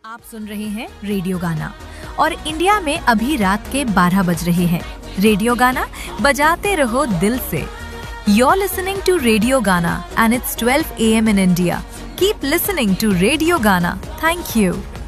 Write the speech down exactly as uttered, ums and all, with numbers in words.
आप सुन रहे हैं रेडियो गाना और इंडिया में अभी रात के बारह बज रहे हैं। रेडियो गाना बजाते रहो दिल से। You're listening to Radio Gana and it's twelve a m in India. Keep listening to Radio Gana. Thank you.